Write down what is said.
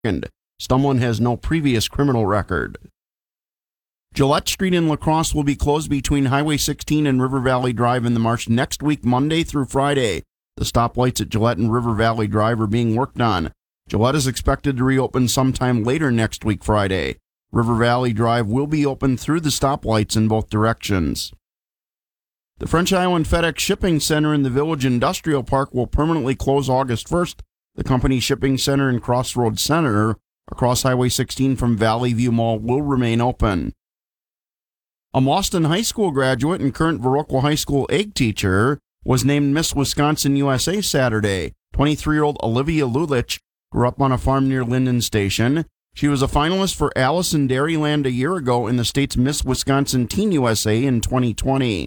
Stumlin has no previous criminal record. Gillette Street in La Crosse will be closed between Highway 16 and River Valley Drive in the Marsh next week, Monday through Friday. The stoplights at Gillette and River Valley Drive are being worked on. Gillette is expected to reopen sometime later next week, Friday. River Valley Drive will be open through the stoplights in both directions. The French Island FedEx Shipping Center in the Village Industrial Park will permanently close August 1st. The company's shipping center and Crossroads Center across Highway 16 from Valley View Mall will remain open. A Mauston High School graduate and current Viroqua High School egg teacher was named Miss Wisconsin USA Saturday. 23-year-old Olivia Lulich grew up on a farm near Linden Station. She was a finalist for Alice in Dairyland a year ago in the state's Miss Wisconsin Teen USA in 2020.